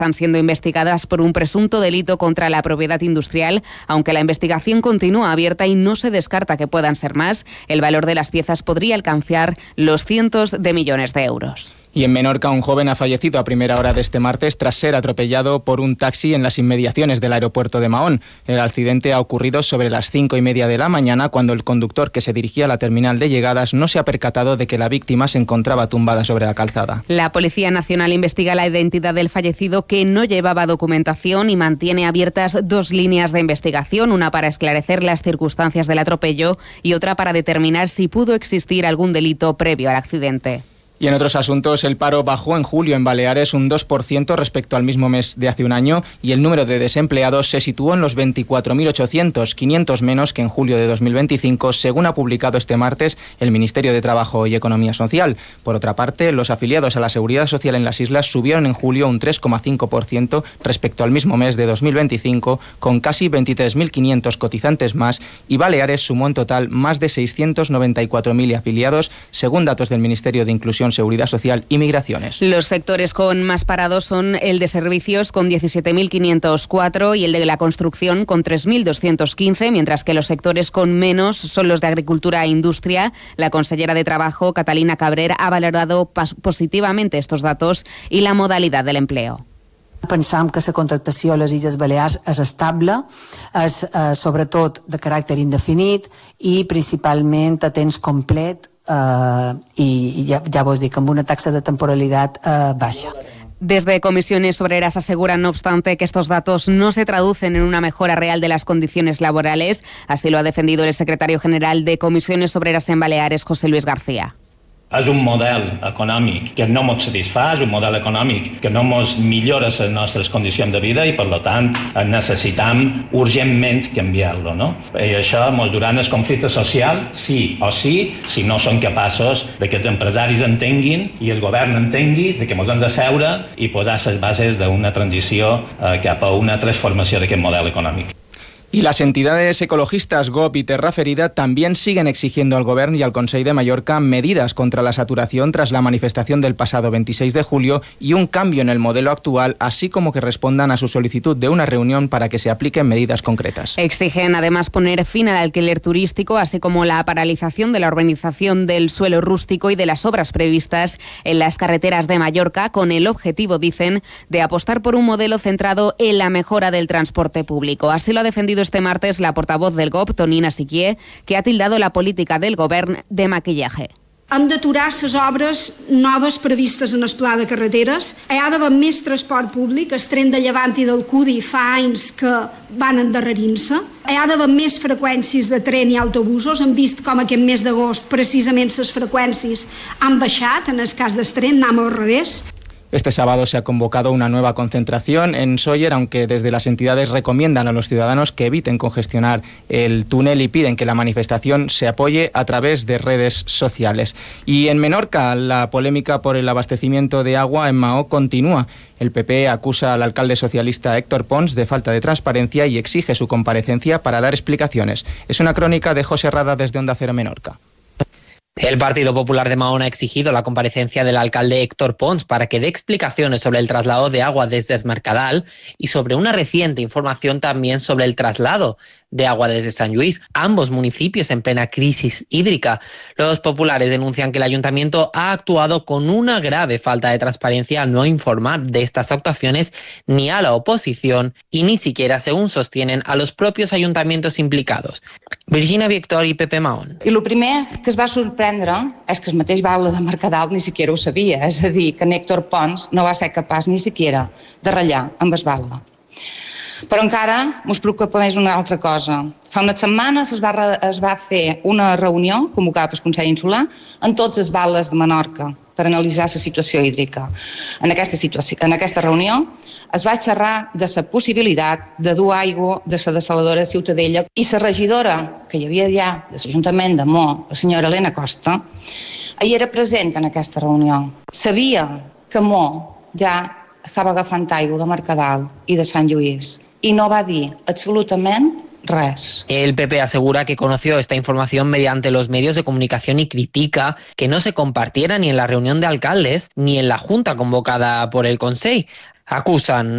están siendo investigadas por un presunto delito contra la propiedad industrial, aunque la investigación continúa abierta y no se descarta que puedan ser más. El valor de las piezas podría alcanzar los cientos de millones de euros. Y en Menorca, un joven ha fallecido a primera hora de este martes tras ser atropellado por un taxi en las inmediaciones del aeropuerto de Mahón. El accidente ha ocurrido sobre las 5:30 de la mañana, cuando el conductor que se dirigía a la terminal de llegadas no se ha percatado de que la víctima se encontraba tumbada sobre la calzada. La Policía Nacional investiga la identidad del fallecido, que no llevaba documentación, y mantiene abiertas 2 líneas de investigación, una para esclarecer las circunstancias del atropello y otra para determinar si pudo existir algún delito previo al accidente. Y en otros asuntos, el paro bajó en julio en Baleares un 2% respecto al mismo mes de hace un año, y el número de desempleados se situó en los 24.800, 500 menos que en julio de 2025, según ha publicado este martes el Ministerio de Trabajo y Economía Social. Por otra parte, los afiliados a la Seguridad Social en las islas subieron en julio un 3,5% respecto al mismo mes de 2025, con casi 23.500 cotizantes más, y Baleares sumó en total más de 694.000 afiliados, según datos del Ministerio de Inclusión, Seguridad Social y Migraciones. Los sectores con más parados son el de servicios, con 17.504, y el de la construcción, con 3.215, mientras que los sectores con menos son los de agricultura e industria. La consellera de Trabajo, Catalina Cabrer, ha valorado positivamente estos datos y la modalidad del empleo. Pensam que la contractació a les Illes Balears és estable, és sobretot de caràcter indefinit i principalment a temps complet, i ja vos dic, amb una taxa de temporalitat baixa. Desde Comisiones Obreras aseguran, no obstante, que estos datos no se traducen en una mejora real de las condiciones laborales. Así lo ha defendido el secretario general de Comisiones Obreras en Baleares, José Luis García. És un model econòmic que no ens satisfà, és un model econòmic que no ens millora les nostres condicions de vida i, per tant, necessitam urgentment canviar-lo, no? I això ens durà el conflicte social, sí o sí, si no són capaços de que els empresaris entenguin i el govern entengui de que ens hem de seure i posar les bases d'una transició cap a una transformació d'aquest model econòmic. Y las entidades ecologistas GOP y Terra Ferida también siguen exigiendo al Gobierno y al Consell de Mallorca medidas contra la saturación tras la manifestación del pasado 26 de julio y un cambio en el modelo actual, así como que respondan a su solicitud de una reunión para que se apliquen medidas concretas. Exigen además poner fin al alquiler turístico, así como la paralización de la urbanización del suelo rústico y de las obras previstas en las carreteras de Mallorca, con el objetivo, dicen, de apostar por un modelo centrado en la mejora del transporte público. Así lo ha defendido este martes la portavoz del GOP, Tonina Siquier, que ha tildado la política del govern de maquillaje. Hem d'aturar les obres noves previstes en el pla de carreteres. Hi ha d'haver més transport públic. El tren de Llevant i del Cudi fa anys que van endarrerint-se. Hi ha d'haver més freqüències de tren i autobusos. Hem vist com aquest mes d'agost precisament les freqüències han baixat. En el cas del tren anem al revés. Este sábado se ha convocado una nueva concentración en Sóller, aunque desde las entidades recomiendan a los ciudadanos que eviten congestionar el túnel y piden que la manifestación se apoye a través de redes sociales. Y en Menorca, la polémica por el abastecimiento de agua en Mahó continúa. El PP acusa al alcalde socialista Héctor Pons de falta de transparencia y exige su comparecencia para dar explicaciones. Es una crónica de José Rada desde Onda Cero Menorca. El Partido Popular de Mahón ha exigido la comparecencia del alcalde Héctor Pons para que dé explicaciones sobre el traslado de agua desde Es Mercadal y sobre una reciente información también sobre el traslado de agua desde Sant Lluís, ambos municipios en plena crisis hídrica. Los populares denuncian que el ayuntamiento ha actuado con una grave falta de transparencia al no informar de estas actuaciones ni a la oposición y ni siquiera, según sostienen, a los propios ayuntamientos implicados. Virginia Víctor i Pepe Mahón. I el primer que es va sorprendre és que el mateix Baula de Mercadal ni siquiera ho sabia, és a dir, que Héctor Pons no va ser capaç ni siquiera de ratllar amb el Baula. Però encara ens preocupa més una altra cosa. Fa unes setmanes es va fer una reunió convocada pel Consell Insular amb tots els bales de Menorca per analitzar la situació hídrica. En aquesta reunió es va xerrar de la possibilitat de dur aigua de la dessaladora de Ciutadella i la regidora que hi havia ja de l'Ajuntament de Mahó, la senyora Helena Costa, hi era present en aquesta reunió. Sabia que Mahó ja estava agafant aigua de Mercadal i de Sant Lluís y no va a dir absolutament res. El PP asegura que conoció esta información mediante los medios de comunicación y critica que no se compartiera ni en la reunión de alcaldes ni en la junta convocada por el Consell. Acusan